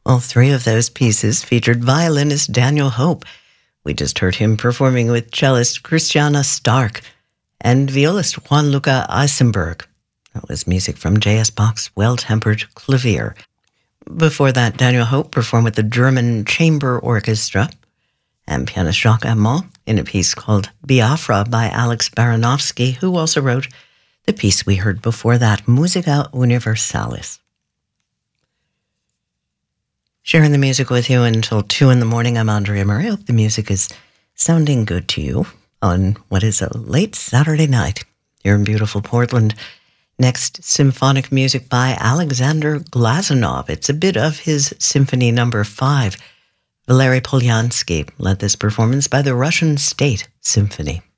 All three of those pieces featured violinist Daniel Hope. We just heard him performing with cellist Christiana Stark and violist Juan Luca Eisenberg. That was music from J.S. Bach's Well-Tempered Clavier. Before that, Daniel Hope performed with the German Chamber Orchestra and pianist Jacques Amand in a piece called Biafra by Alex Baranovsky, who also wrote the piece we heard before that, Musica Universalis. Sharing the music with you until 2 in the morning. I'm Andrea Murray. I hope the music is sounding good to you on what is a late Saturday night here in beautiful Portland. Next, symphonic music by Alexander Glazunov. It's a bit of his Symphony No. 5. Valery Polyansky led this performance by the Russian State Symphony.